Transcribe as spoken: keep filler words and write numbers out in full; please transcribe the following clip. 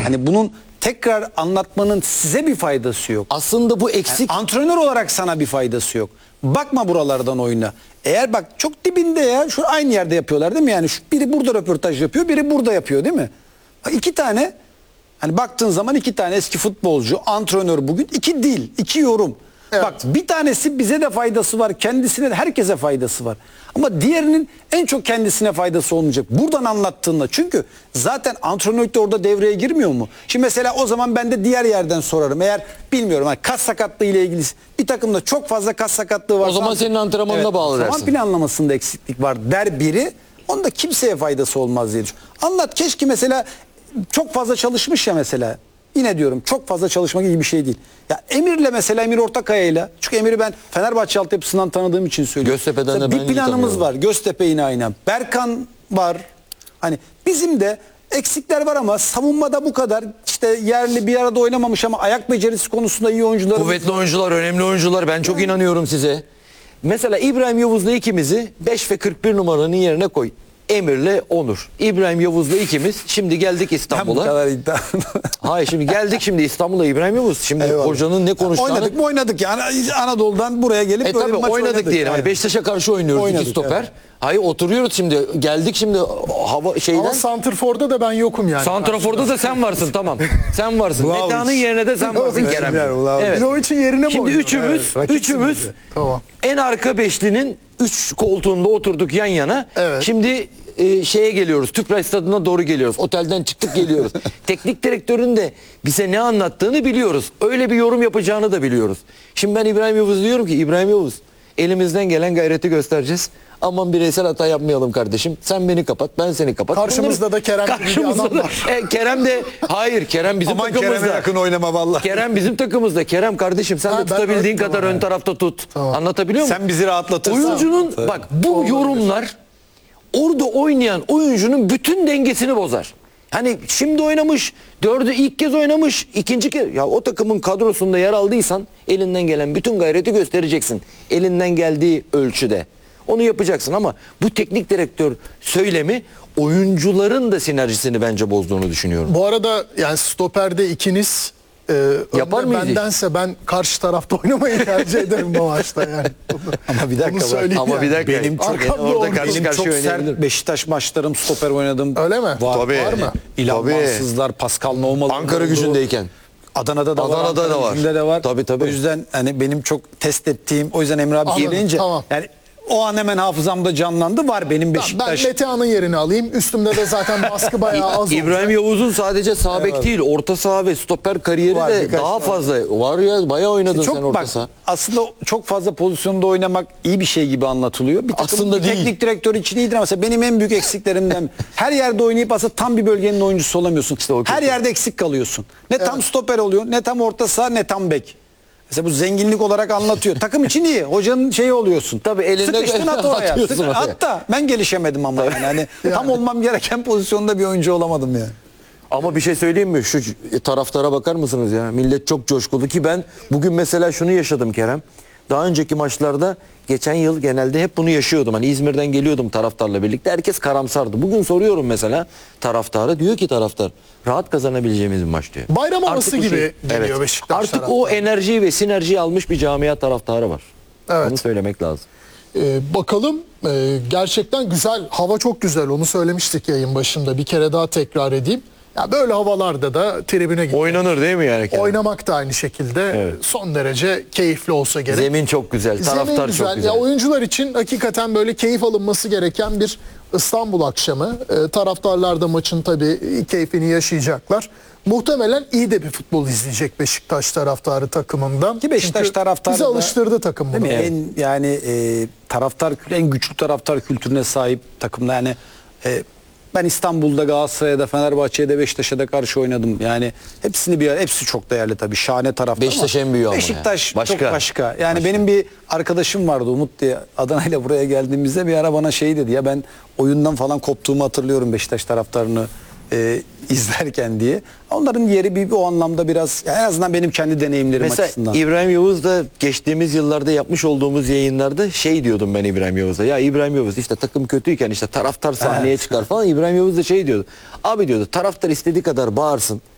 Hani bunun tekrar anlatmanın size bir faydası yok. Aslında bu eksik. Yani antrenör olarak sana bir faydası yok. Bakma buralardan oyuna. Eğer bak çok dibinde ya, şu aynı yerde yapıyorlar değil mi? Yani şu, biri burada röportaj yapıyor, biri burada yapıyor değil mi? Bak iki tane, hani baktığın zaman iki tane eski futbolcu, antrenör bugün, iki dil, iki yorum. Evet. Bak bir tanesi bize de faydası var, kendisine de, herkese faydası var. Ama diğerinin en çok kendisine faydası olmayacak. Buradan anlattığında, çünkü zaten antrenörlük de orada devreye girmiyor mu? Şimdi mesela o zaman ben de diğer yerden sorarım. Eğer bilmiyorum, hani kas sakatlığı ile ilgili bir takımda çok fazla kas sakatlığı varsa, O zaman senin antrenmanına bağlı zaman dersin. planlamasında eksiklik var der biri. Onda kimseye faydası olmaz diye düşünüyorum. Anlat, keşke mesela çok fazla çalışmış ya mesela. Yine diyorum, çok fazla çalışmak iyi bir şey değil. Ya Emir'le mesela, Emir Ortakaya'yla, çünkü Emir'i ben Fenerbahçe altyapısından tanıdığım için söylüyorum. Göztepe'den de Mesela ben bir iyi planımız tanıyorum. var. Göztepe yine aynı. Berkan var. Hani bizim de eksikler var ama savunmada bu kadar işte yerli, bir arada oynamamış ama ayak becerisi konusunda iyi oyuncular. Kuvvetli oyuncular, önemli oyuncular. Ben çok inanıyorum size. Mesela İbrahim Yavuz'la ikimizi beş ve kırk bir numaranın yerine koy. Emir'le Onur. İbrahim Yavuz'la ikimiz şimdi geldik Ben bu İstanbul'a. kadar iddia. Hayır, şimdi geldik şimdi İstanbul'a İbrahim Yavuz. Şimdi Eyvallah. hocanın ne konuşacağını... Oynadık mı oynadık yani, Anadolu'dan buraya gelip E böyle tabii bir maç oynadık, oynadık. diyelim. Hani Aynen. Beşiktaş'a karşı oynuyoruz, Oynadık, iki stoper. evet. Hayır, oturuyoruz şimdi. Geldik şimdi hava şeyden. Ama Santrfor'da da ben yokum yani. Santrafor'da da sen varsın, tamam. Sen varsın. Vlahovic. Metehan'ın yerine de sen varsın Evet, Kerem. evet, Vlahovic. Evet. Vlahovic'in yerine mi Şimdi oynuyor? üçümüz, Evet, rakipsin üçümüz bizi. Tamam. en arka beşlinin üç koltuğunda oturduk yan yana. Evet. Şimdi e, şeye geliyoruz. Tüpraş Stadı'na doğru geliyoruz. Otelden çıktık geliyoruz. Teknik direktörün de bize ne anlattığını biliyoruz. Öyle bir yorum yapacağını da biliyoruz. Şimdi ben İbrahim Yavuz diyorum ki, İbrahim Yavuz, elimizden gelen gayreti göstereceğiz. Aman bireysel hata yapmayalım kardeşim. Sen beni kapat, ben seni kapat. Karşımızda Bunları- da Kerem gibi bir Karşımızda adam da- var. E, Kerem de, hayır Kerem bizim Aman takımımızda. Kerem'e yakın oynama vallahi. Kerem bizim takımımızda. Kerem kardeşim sen Ha, de ben tutabildiğin öyle kadar tamam. ön tarafta tut. Tamam. Anlatabiliyor muyum? Sen bizi rahatlatırsın. Oyuncunun Tabii. bak bu yorumlar orada oynayan oyuncunun bütün dengesini bozar. Hani şimdi oynamış, dördü ilk kez oynamış, ikinci kez. Ya o takımın kadrosunda yer aldıysan elinden gelen bütün gayreti göstereceksin. Elinden geldiği ölçüde. Onu yapacaksın ama bu teknik direktör söylemi oyuncuların da sinerjisini bence bozduğunu düşünüyorum. Bu arada yani stoperde ikiniz e, Yapar önde mıyız hiç? bendense ben karşı tarafta oynamayı tercih ederim bu maçta yani. Ama bir dakika Bunu bak. söyleyeyim Ama yani. bir dakika. Benim çok, Arkamda orada oynuyor. karşı benim karşıya çok oynayabilirim. sert Beşiktaş maçlarım, stoper oynadım. Öyle mi? Var, Tabii. Var mı? İlhan Tabii. Mansızlar, Pascal Nohmalı. Ankara oldu. gücündeyken. Adana'da da var. Adana'da Ankara da var. gücünde de var. Tabii, tabii. O yüzden hani benim çok test ettiğim, o yüzden Emre abi Anladım, söyleyince tamam. yani o an hemen hafızamda canlandı, var benim Ben Beşiktaş. Metehan'ın yerini alayım. Üstümde de zaten baskı bayağı az oldu. İbrahim Yavuz'un sadece sağ bek değil, orta saha ve stoper kariyeri Var, de birkaç daha tane. fazla. Var ya, bayağı oynadın Çok sen orta bak, saha. aslında çok fazla pozisyonda oynamak iyi bir şey gibi anlatılıyor. Bir takım, Aslında bir değil. teknik direktör için iyidir ama mesela benim en büyük eksiklerimden her yerde oynayıp aslında tam bir bölgenin oyuncusu olamıyorsun. İşte o her kötü. yerde eksik kalıyorsun. Ne tam stoper oluyor, ne tam orta saha, ne tam bek. Mesela bu zenginlik olarak anlatıyor. Takım için iyi. Hocanın şeyi oluyorsun. Tabii, elinde Sıkıştın at oraya. atıyorsun Sık- oraya. Hatta ben gelişemedim ama yani. Hani tam olmam gereken pozisyonda bir oyuncu olamadım yani. Ama bir şey söyleyeyim mi? Şu taraftara bakar mısınız ya? Millet çok coşkulu ki ben bugün mesela şunu yaşadım Kerem. Daha önceki maçlarda geçen yıl genelde hep bunu yaşıyordum. Hani İzmir'den geliyordum taraftarla birlikte. Herkes karamsardı. Bugün soruyorum mesela taraftara. Diyor ki taraftar, rahat kazanabileceğimiz bir maç diyor. Bayram havası Artık o gibi geliyor Beşiktaş Artık taraftarı. o enerjiyi ve sinerjiyi almış bir camia taraftarı var. Evet. Onu söylemek lazım. Ee, bakalım e, gerçekten güzel, hava çok güzel, onu söylemiştik yayın başında, bir kere daha tekrar edeyim. Ya böyle havalarda da tribüne gitmek, Oynanır değil mi yani Kerem? oynamak da aynı şekilde Evet. son derece keyifli olsa gerek. Zemin çok güzel, Zemin taraftar güzel. çok güzel. Ya oyuncular için hakikaten böyle keyif alınması gereken bir İstanbul akşamı. Ee, taraftarlar da maçın tabii keyfini yaşayacaklar. Muhtemelen iyi de bir futbol izleyecek Beşiktaş taraftarı takımından. Ki Beşiktaş Çünkü taraftarı bizi da- alıştırdı takım Değil buna. mi? En yani e, taraftar en güçlü taraftar kültürüne sahip takımda yani e, ben İstanbul'da, Galatasaray'da, Fenerbahçe'de, Beşiktaş'a da karşı oynadım. Yani hepsini bir hepsi çok değerli tabii. Şahane taraftar. Beşiktaş ama en büyüğü ama Beşiktaş yani. Başka. çok başka. Yani benim bir arkadaşım vardı Umut diye. Adana'yla buraya geldiğimizde bir ara bana şey dedi ya, ben oyundan falan koptuğumu hatırlıyorum Beşiktaş taraftarını e, izlerken diye. Onların yeri bir, bir o anlamda biraz, yani en azından benim kendi deneyimlerim Mesela açısından. İbrahim Yavuz da geçtiğimiz yıllarda yapmış olduğumuz yayınlarda şey diyordum ben İbrahim Yavuz'a. Ya İbrahim Yavuz işte takım kötüyken işte taraftar sahneye çıkar falan. İbrahim Yavuz da şey diyordu. Abi diyordu, taraftar istediği kadar bağırsın.